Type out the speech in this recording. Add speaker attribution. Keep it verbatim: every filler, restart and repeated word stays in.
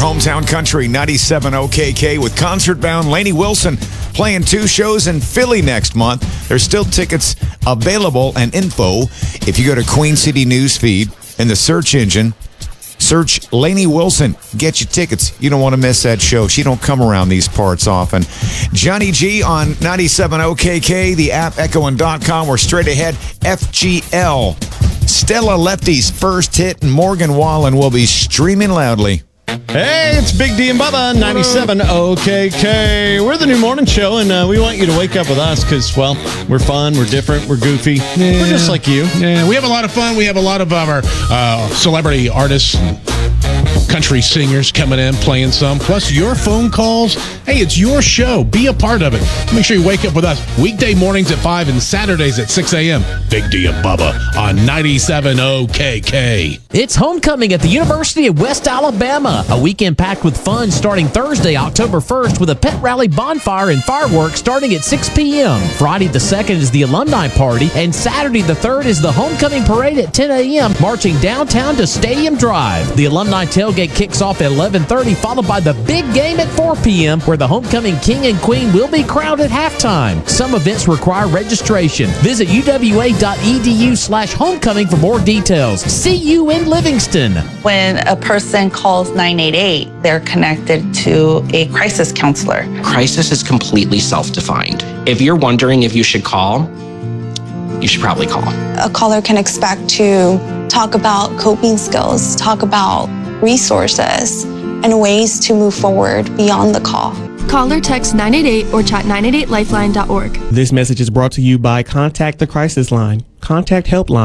Speaker 1: Hometown Country ninety-seven O K K with concert-bound Lainey Wilson playing two shows in Philly next month. There's still tickets available and info if you go to Queen City Newsfeed in the search engine. Search Lainey Wilson. Get your tickets. You don't want to miss that show. She don't come around these parts often. Johnny G on ninety-seven O K K, the app, echo and dot com. We're straight ahead. F G L. Stella Lefty's first hit, and Morgan Wallen will be streaming loudly.
Speaker 2: Hey, it's Big D and Bubba, ninety-seven O K K. We're the new morning show, and uh, we want you to wake up with us because, well, we're fun, we're different, we're goofy. Yeah. We're just like you.
Speaker 3: Yeah, we have a lot of fun. We have a lot of our uh, celebrity artists, country singers coming in, playing some. Plus, your phone calls. Hey, it's your show. Be a part of it. Make sure you wake up with us weekday mornings at five and Saturdays at six a.m. Big D and Bubba on ninety-seven O K K.
Speaker 4: It's homecoming at the University of West Alabama. A weekend packed with fun starting Thursday, October first, with a pet rally bonfire and fireworks starting at six p.m. Friday the second is the alumni party, and Saturday the third is the homecoming parade at ten a.m., marching downtown to Stadium Drive. The alumni tailgate kicks off at eleven thirty, followed by the big game at four p.m., where the homecoming king and queen will be crowned at halftime. Some events require registration. Visit uwa.edu slash homecoming for more details. See you in Livingston.
Speaker 5: When a person calls nine eight eight, they're connected to a crisis counselor.
Speaker 6: Crisis is completely self-defined. If you're wondering if you should call, you should probably call.
Speaker 7: A caller can expect to talk about coping skills, talk about resources, and ways to move forward beyond the call.
Speaker 8: Call or text nine eight eight or chat nine eight eight lifeline dot org.
Speaker 9: This message is brought to you by Contact the Crisis Line. Contact Helpline.